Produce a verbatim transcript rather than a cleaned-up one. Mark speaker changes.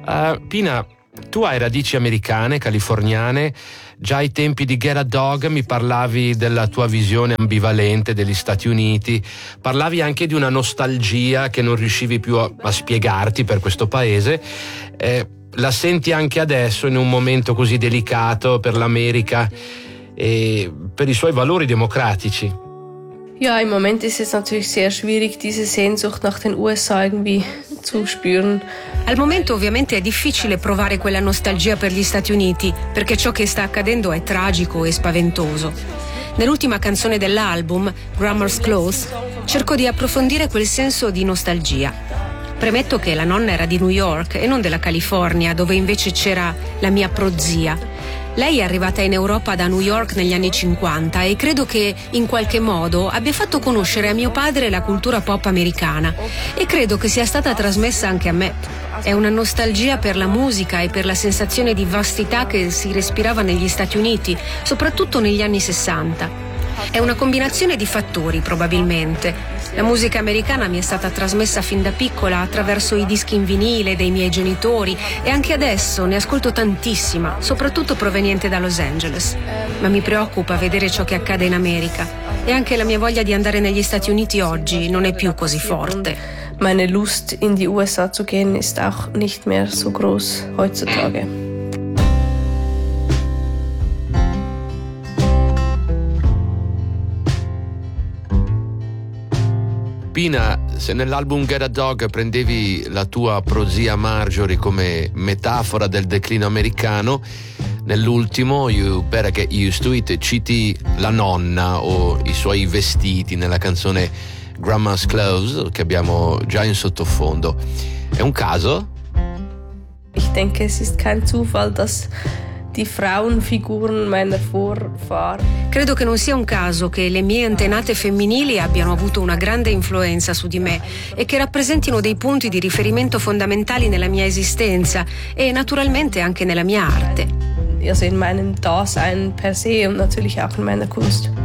Speaker 1: Uh, Pina, tu hai radici americane, californiane. Già ai tempi di Get a Dog mi parlavi della tua visione ambivalente degli Stati Uniti, parlavi anche di una nostalgia che non riuscivi più a, a spiegarti per questo paese. Eh, la senti anche adesso in un momento così delicato per l'America e per i suoi valori democratici?
Speaker 2: Ja, im Moment ist es natürlich sehr schwierig, diese Sehnsucht nach den U S A irgendwie zu spüren.
Speaker 3: Al momento ovviamente è difficile provare quella nostalgia per gli Stati Uniti, perché ciò che sta accadendo è tragico e spaventoso. Nell'ultima canzone dell'album, Grandma's Clothes, cerco di approfondire quel senso di nostalgia. Premetto che la nonna era di New York e non della California, dove invece c'era la mia prozia. Lei è arrivata in Europa da New York negli anni cinquanta e credo che in qualche modo abbia fatto conoscere a mio padre la cultura pop americana e credo che sia stata trasmessa anche a me. È una nostalgia per la musica e per la sensazione di vastità che si respirava negli Stati Uniti, soprattutto negli anni sessanta. È una combinazione di fattori, probabilmente. La musica americana mi è stata trasmessa fin da piccola attraverso i dischi in vinile dei miei genitori e anche adesso ne ascolto tantissima, soprattutto proveniente da Los Angeles. Ma mi preoccupa vedere ciò che accade in America e anche la mia voglia di andare negli Stati Uniti oggi non è più così forte.
Speaker 2: Meine Lust in die U S A zu gehen ist auch nicht mehr so groß heutzutage.
Speaker 1: Pina, se nell'album Get a Dog prendevi la tua prozia Marjorie come metafora del declino americano, nell'ultimo You Better Get Used to It citi la nonna o i suoi vestiti nella canzone Grandma's Clothes che abbiamo già in sottofondo. È un caso?
Speaker 2: Ich denke, es ist kein Zufall, dass die Frauenfiguren meiner Vorfahren.
Speaker 3: Credo che non sia un caso che le mie antenate femminili abbiano avuto una grande influenza su di me e che rappresentino dei punti di riferimento fondamentali nella mia esistenza e naturalmente anche nella mia arte.
Speaker 2: Also in meinem Dasein per se und natürlich auch in meiner Kunst.